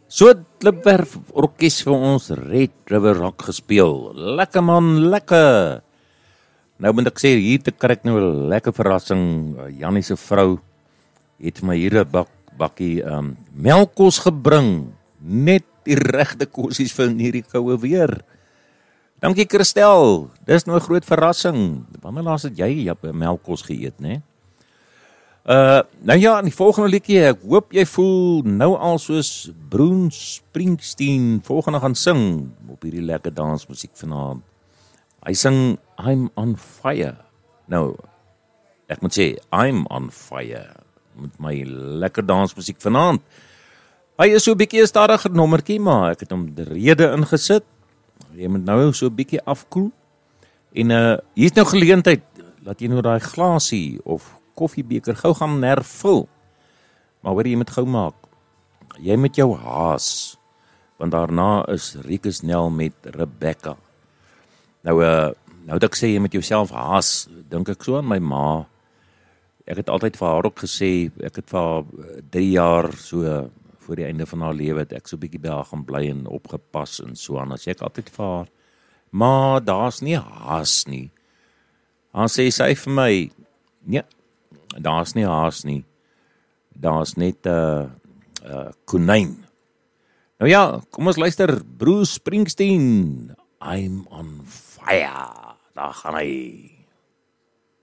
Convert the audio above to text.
So het Klipwerf orkes vir ons Red River Rock gespeel. Lekker man, lekker. Nou moet ek sê, hier te kry ek nou 'n lekker verrassing. Jannie se vrou het vir my hier 'n bakkie melkkos gebring. Net die regte kosies vir hierdie koue weer. Dankie Christel, dis nou 'n groot verrassing. Wanneer laas het jy melkkos geëet, né? Nou ja, in die volgende liedjie, ek hoop jy voel nou al soos Bruce Springsteen volgende gaan sing op hierdie lekker dansmusiek vanaand. Hy sing I'm on fire. Nou, ek moet sê, I'm on fire met my lekker dansmusiek vanaand. Hy is so 'n bietjie 'n stadiger nommertjie, maar ek het hom die rede ingesit. Jy moet nou so 'n bietjie afkoel. En hier's nou geleentheid, laat jy nou daai glasie of koffiebeker gou gaan hervul. Maar hoor jy moet gou maak. Jy met jou haas, want daarna is Rikus Nel met Rebecca. Nou dat ek sê jy met jouself haas, dink ek so aan my ma. Ek het altyd vir haar ook gesê, ek het vir haar 3 jaar so voor die einde van haar lewe het ek so 'n bietjie by haar gaan bly en opgepas en so aan. As ek altyd vir haar, maar daar's nie haas nie. Dan sê sy vir my, nee, daar's nie haas nie. Daar's net konyn. Nou ja, kom ons luister. Bruce Springsteen, I'm on fire. Daar gaan hy.